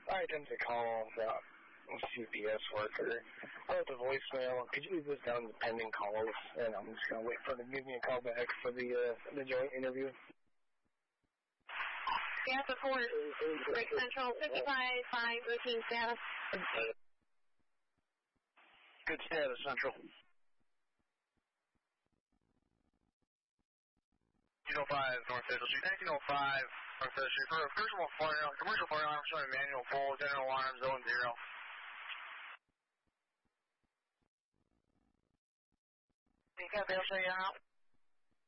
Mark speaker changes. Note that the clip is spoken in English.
Speaker 1: I attempted to call the CPS worker. I left a voicemail. Could you leave this down to pending calls? And I'm just going to wait for them to give me a call back for the joint interview.
Speaker 2: Staff report, Great Central, 55-5, routine status.
Speaker 1: Good status, Central.
Speaker 3: 1905 North Central Street, 1905 North Central Street. For a commercial firearm showing manual pull, general alarm, zone 0.
Speaker 2: You got Bill, show you out.